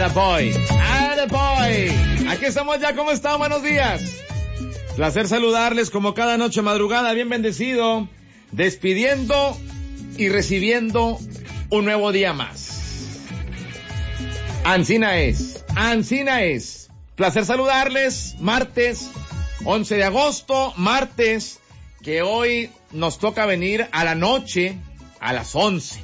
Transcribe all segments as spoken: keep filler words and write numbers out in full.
Attaboy, Attaboy. Aquí estamos ya, ¿cómo están? Buenos días. Placer saludarles como cada noche madrugada, bien bendecido, despidiendo y recibiendo un nuevo día más. Ancina es, Ancina es. Placer saludarles, martes once de agosto, martes, que hoy nos toca venir a la noche, a las once.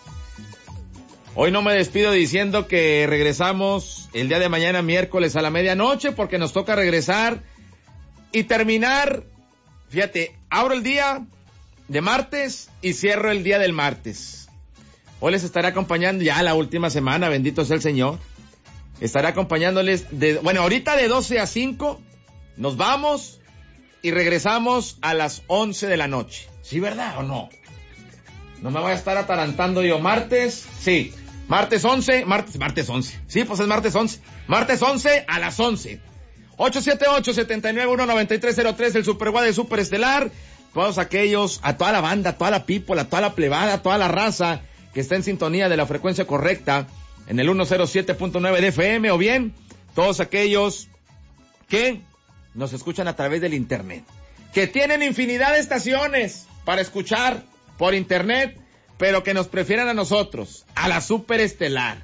Hoy no me despido diciendo que regresamos el día de mañana, miércoles, a la medianoche, porque nos toca regresar y terminar. Fíjate, abro el día de martes y cierro el día del martes. Hoy les estaré acompañando ya la última semana, bendito sea el Señor. Estaré acompañándoles de, bueno, ahorita de doce a cinco nos vamos y regresamos a las once de la noche. ¿Sí, verdad o no? No me voy a estar atarantando yo. Martes, sí. Martes once, martes, martes once. Sí, pues es martes once. Martes once a las once. ocho siete ocho, siete nueve uno, nueve tres cero tres, el Super Guade Super Estelar. Todos aquellos, a toda la banda, a toda la people, a toda la plebada, a toda la raza que está en sintonía de la frecuencia correcta en el ciento siete punto nueve de F M, o bien todos aquellos que nos escuchan a través del internet, que tienen infinidad de estaciones para escuchar por internet, pero que nos prefieran a nosotros, a la Super Estelar.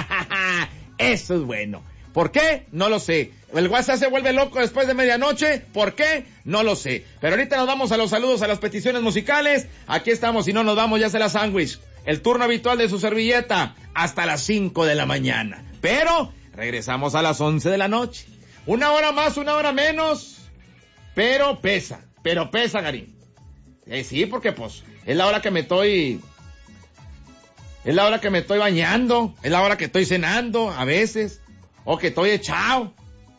Eso es bueno. ¿Por qué? No lo sé. El WhatsApp se vuelve loco después de medianoche. ¿Por qué? No lo sé. Pero ahorita nos vamos a los saludos, a las peticiones musicales. Aquí estamos, si no nos vamos ya se la sándwich. El turno habitual de su servilleta hasta las cinco de la mañana. Pero regresamos a las once de la noche. Una hora más, una hora menos. Pero pesa, pero pesa, Garín. Eh, sí, porque pues es la hora que me estoy... Es la hora que me estoy bañando. Es la hora que estoy cenando a veces. O que estoy echado.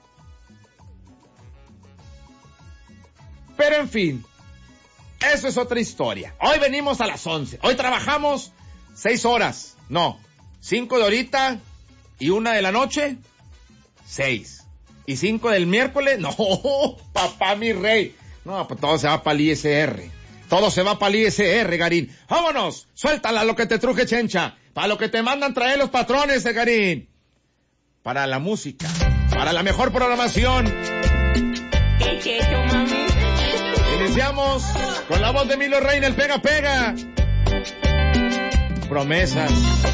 Pero en fin, eso es otra historia. Hoy venimos a las once. Hoy trabajamos seis horas. No, cinco de ahorita y una de la noche, seis. Y cinco del miércoles, no, papá mi rey. No, pues todo se va para el I S R. Todo se va para el I S R, Garín. ¡Vámonos! Suéltala lo que te truje, chencha. Para lo que te mandan traer los patrones, eh, Garín. Para la música, para la mejor programación. Iniciamos con la voz de Milo Reina, el Pega Pega. Promesas.